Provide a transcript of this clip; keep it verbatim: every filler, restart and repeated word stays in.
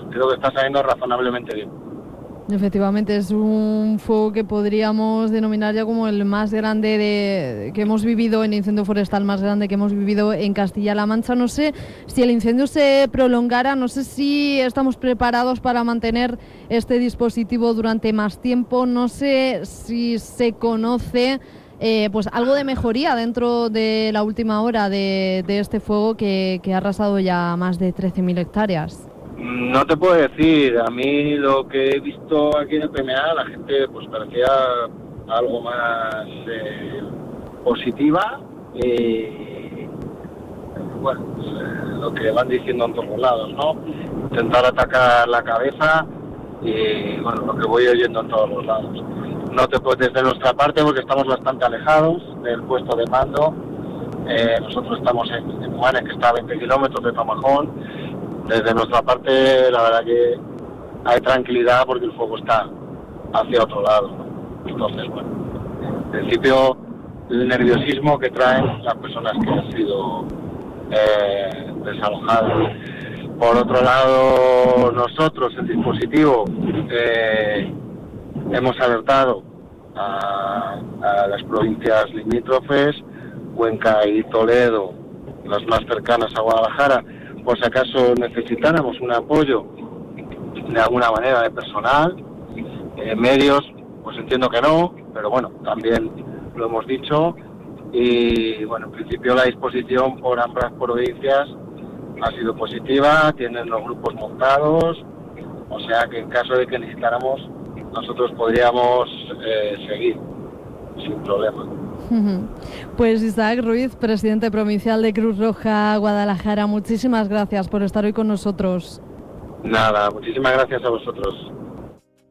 creo que está saliendo razonablemente bien. Efectivamente, es un fuego que podríamos denominar ya como el más grande de, que hemos vivido, en incendio forestal más grande que hemos vivido en Castilla-La Mancha. No sé si el incendio se prolongara, no sé si estamos preparados para mantener este dispositivo durante más tiempo, no sé si se conoce eh, pues algo de mejoría dentro de la última hora de, de este fuego que, que ha arrasado ya más de trece mil hectáreas. No te puedo decir, a mí lo que he visto aquí en el P M A, la gente pues parecía algo más eh, positiva, y bueno, pues, eh, lo que van diciendo en todos lados, ¿no? Intentar atacar la cabeza y bueno, lo que voy oyendo en todos los lados. No te puedo, desde nuestra parte, porque estamos bastante alejados del puesto de mando, eh, nosotros estamos en, en Humanes, que está a veinte kilómetros de Tamajón. Desde nuestra parte, la verdad que hay tranquilidad porque el fuego está hacia otro lado, ¿no? Entonces, bueno, en principio, el nerviosismo que traen las personas que han sido eh, desalojadas. Por otro lado, nosotros, el dispositivo, eh, hemos alertado a, a las provincias limítrofes, Cuenca y Toledo, las más cercanas a Guadalajara, por si acaso necesitáramos un apoyo de alguna manera de personal, eh, medios, pues entiendo que no, pero bueno, también lo hemos dicho, y bueno, en principio la disposición por ambas provincias ha sido positiva, tienen los grupos montados, o sea que en caso de que necesitáramos, nosotros podríamos eh, seguir sin problema. Pues Isaac Ruiz, presidente provincial de Cruz Roja Guadalajara, muchísimas gracias por estar hoy con nosotros. Nada, muchísimas gracias a vosotros.